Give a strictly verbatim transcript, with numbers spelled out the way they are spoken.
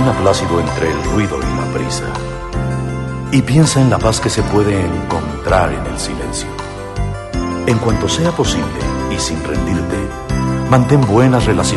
Camina plácido entre el ruido y la prisa y piensa en la paz que se puede encontrar en el silencio. En cuanto sea posible y sin rendirte, mantén buenas relaciones